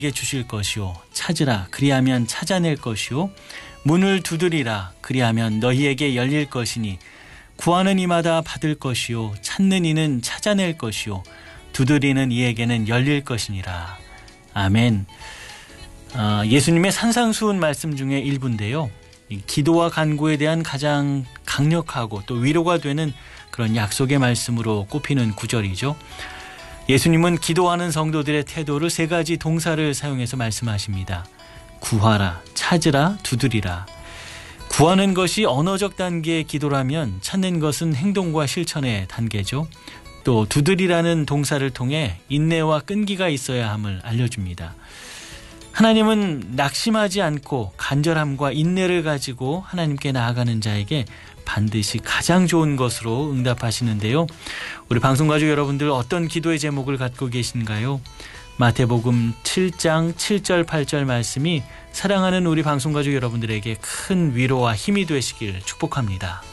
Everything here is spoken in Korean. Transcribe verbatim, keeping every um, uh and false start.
주실 것이요 찾으라 그리하면 찾아낼 것이요 문을 두드리라 그리하면 너희에게 열릴 것이니 구하는 이마다 받을 것이요 찾는 이는 찾아낼 것이요 두드리는 이에게는 열릴 것이니라. 아멘. 아, 예수님의 산상수훈 말씀 중에 일부인데요. 기도와 간구에 대한 가장 강력하고 또 위로가 되는 그런 약속의 말씀으로 꼽히는 구절이죠. 예수님은 기도하는 성도들의 태도를 세 가지 동사를 사용해서 말씀하십니다. 구하라, 찾으라, 두드리라. 구하는 것이 언어적 단계의 기도라면 찾는 것은 행동과 실천의 단계죠. 또 두드리라는 동사를 통해 인내와 끈기가 있어야 함을 알려줍니다. 하나님은 낙심하지 않고 간절함과 인내를 가지고 하나님께 나아가는 자에게 반드시 가장 좋은 것으로 응답하시는데요. 우리 방송가족 여러분들 어떤 기도의 제목을 갖고 계신가요? 마태복음 칠 장 칠 절 팔 절 말씀이 사랑하는 우리 방송가족 여러분들에게 큰 위로와 힘이 되시길 축복합니다.